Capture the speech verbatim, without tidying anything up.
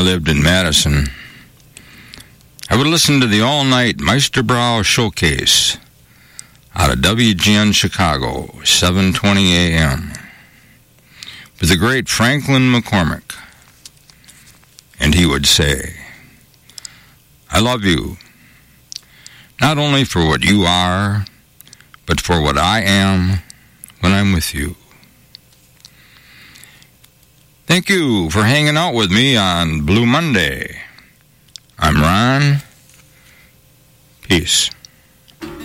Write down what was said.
lived in Madison, I would listen to the all-night Meisterbrow Showcase out of W G N Chicago, seven twenty a.m., with the great Franklin McCormick. And he would say, I love you, not only for what you are, but for what I am when I'm with you. Thank you for hanging out with me on Blue Monday. I'm Ron. Peace.